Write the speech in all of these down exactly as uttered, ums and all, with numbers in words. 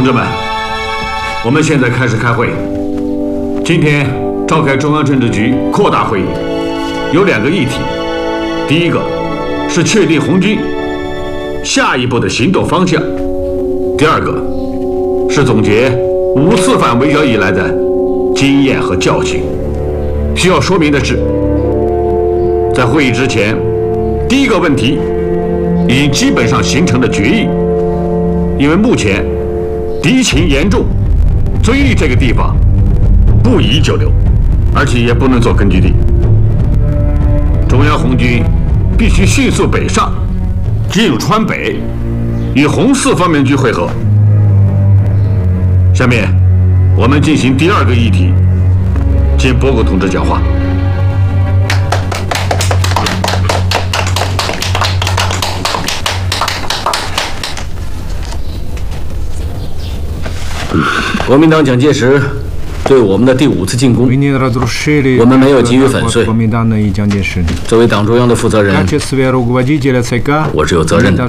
同志们，我们现在开始开会。今天召开中央政治局扩大会议，有两个议题。第一个是确定红军下一步的行动方向；第二个是总结五次反围剿以来的经验和教训。需要说明的是，在会议之前，第一个问题已经基本上形成了决议，因为目前敌情严重，遵义这个地方不宜久留，而且也不能做根据地。中央红军必须迅速北上，进入川北，与红四方面军会合。下面我们进行第二个议题，请博古同志讲话。 国民党蒋介石对我们的第五次进攻，我们没有给予粉碎。作为党中央的负责人，我是有责任的。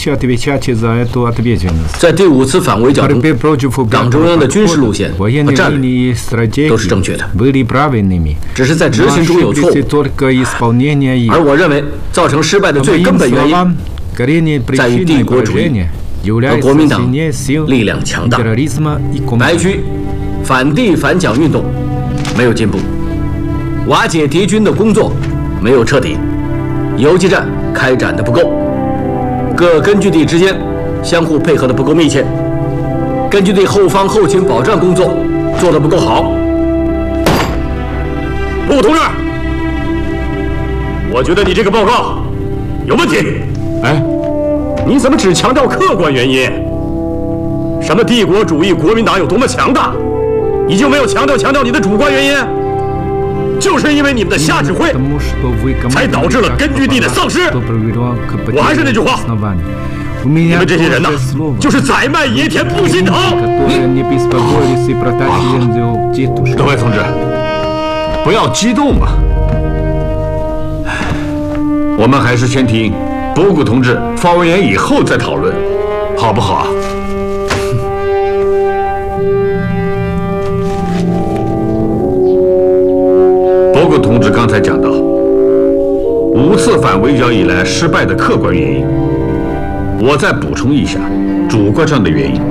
在第五次反围剿中，党中央的军事路线和战略都是正确的，只是在执行中有错误。而我认为，造成失败的最根本原因在于帝国主义和国民党力量强大。白区反帝反蒋运动没有进步，瓦解敌军的工作没有彻底，游击战开展的不够，各根据地之间相互配合的不够密切，根据地后方后勤保障工作做得不够好。顾同志，我觉得你这个报告有问题。哎，你怎么只强调客观原因？什么帝国主义国民党有多么强大，你就没有强调强调你的主观原因？就是因为你们的瞎指挥，才导致了根据地的丧失。我还是那句话，你们这些人呐，就是宰卖野田不心疼。嗯、 各位同志，不要激动嘛。我们还是先听博古同志发完言以后再讨论，好不好啊？博古同志刚才讲到五次反围剿以来失败的客观原因，我再补充一下主观上的原因。